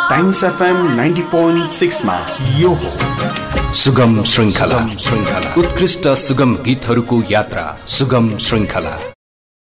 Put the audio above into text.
Times FM 90.6 मा यो हो सुगम श्रृंखला उत्कृष्ट सुगम गीतहरूको यात्रा सुगम श्रृंखला।